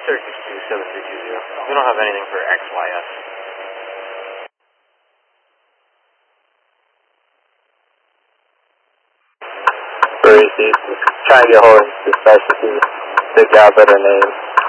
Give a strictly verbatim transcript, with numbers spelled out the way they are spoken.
Syracuse two, seven three two zero. We don't have anything for X Y S. Crazy. Trying to get hold of this specialty. They got better names.